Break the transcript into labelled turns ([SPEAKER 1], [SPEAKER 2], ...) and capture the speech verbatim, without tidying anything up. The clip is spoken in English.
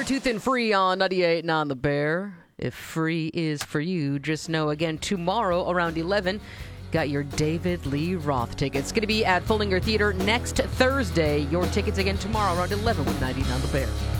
[SPEAKER 1] Tooth and Free on ninety-eight point nine The Bear. If free is for you, just know again tomorrow around eleven, got your David Lee Roth tickets. It's going to be at Fullinger Theater next Thursday. Your tickets again tomorrow around eleven with ninety-eight point nine The Bear.